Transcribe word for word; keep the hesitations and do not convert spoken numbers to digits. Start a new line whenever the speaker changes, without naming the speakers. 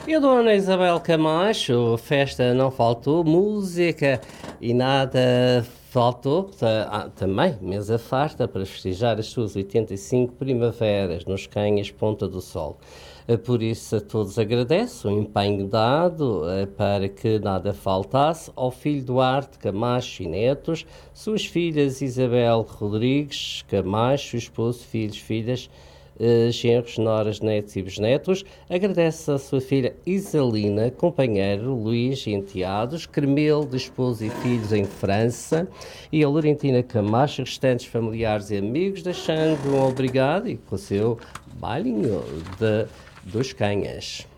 E a Dona Isabel Camacho, festa não faltou, música e nada faltou. Ta- ah, também mesa farta para festejar as suas oitenta e cinco primaveras nos Canhas Ponta do Sol. Eh, Por isso a todos agradeço o empenho dado eh, para que nada faltasse ao filho Duarte Camacho e netos, suas filhas Isabel Rodrigues Camacho, esposo, filhos, filhas, eh, genros, noras, netos e bisnetos. Agradece a sua filha Isalina, companheiro Luís e enteados, Cremel de esposo e filhos em França, e a Laurentina Camacho, restantes familiares e amigos, deixando um obrigado e com o seu bailinho de, dos canhas.